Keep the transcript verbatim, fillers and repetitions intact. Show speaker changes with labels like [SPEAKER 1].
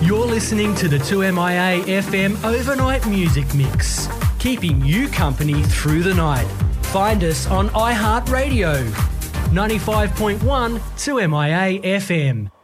[SPEAKER 1] You're listening to the two M I A F M Overnight Music Mix, keeping you company through the night. Find us on iHeartRadio, ninety-five point one two M I A F M.